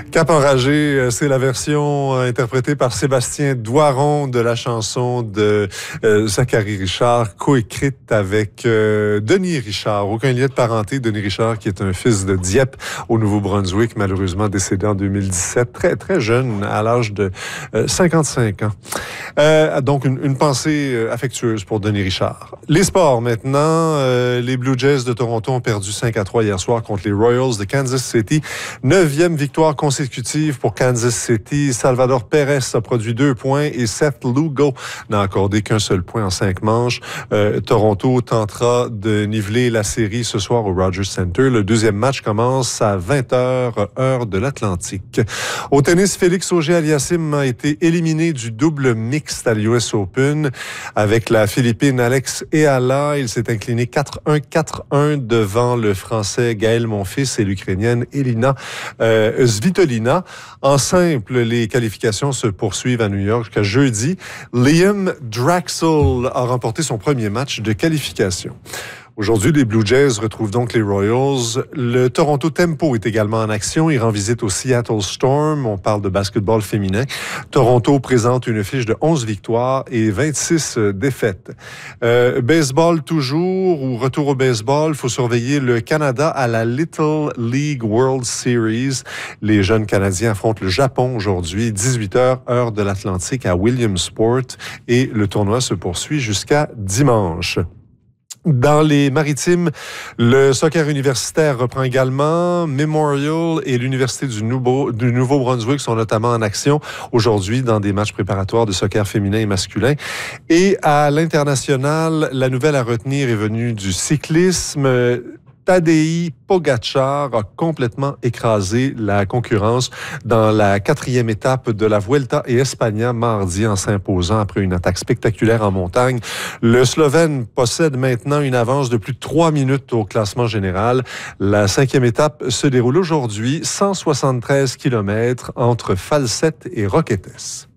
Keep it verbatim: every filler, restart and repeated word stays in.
Cap enragé, c'est la version interprétée par Sébastien Doiron de la chanson de euh, Zachary Richard, coécrite avec euh, Denis Richard. Aucun lien de parenté. Denis Richard, qui est un fils de Dieppe au Nouveau-Brunswick, malheureusement décédé en deux mille dix-sept, très très jeune, à l'âge de euh, cinquante-cinq ans. Euh, donc une, une pensée affectueuse pour Denis Richard. Les sports maintenant. Euh, les Blue Jays de Toronto ont perdu cinq à trois hier soir contre les Royals de Kansas City. Neuvième victoire consécutive pour Kansas City. Salvador Pérez a produit deux points et Seth Lugo n'a accordé qu'un seul point en cinq manches. Euh, Toronto tentera de niveler la série ce soir au Rogers Center. Le deuxième match commence à vingt heures, heure de l'Atlantique. Au tennis, Félix Auger-Aliassime a été éliminé du double mixte à l'U S Open avec la Philippine Alex Eala. Il s'est incliné quatre un quatre un devant le Français Gaël Monfils et l'Ukrainienne Elina euh, Svitolina. En simple, les qualifications se poursuivent à New York jusqu'à jeudi. Liam Draxl a remporté son premier match de qualification. Aujourd'hui, les Blue Jays retrouvent donc les Royals. Le Toronto Tempo est également en action. Il rend visite au Seattle Storm. On parle de basketball féminin. Toronto présente une fiche de onze victoires et vingt-six défaites. Euh, baseball toujours, ou retour au baseball, il faut surveiller le Canada à la Little League World Series. Les jeunes Canadiens affrontent le Japon aujourd'hui, dix-huit heures, heure de l'Atlantique à Williamsport. Et le tournoi se poursuit jusqu'à dimanche. Dans les maritimes, le soccer universitaire reprend également. Memorial et l'Université du, Nouveau, du Nouveau-Brunswick sont notamment en action aujourd'hui dans des matchs préparatoires de soccer féminin et masculin. Et à l'international, la nouvelle à retenir est venue du cyclisme. Tadej Pogacar a complètement écrasé la concurrence dans la quatrième étape de la Vuelta à España mardi en s'imposant après une attaque spectaculaire en montagne. Le Slovène possède maintenant une avance de plus de trois minutes au classement général. La cinquième étape se déroule aujourd'hui, cent soixante-treize kilomètres entre Falset et Roquetes.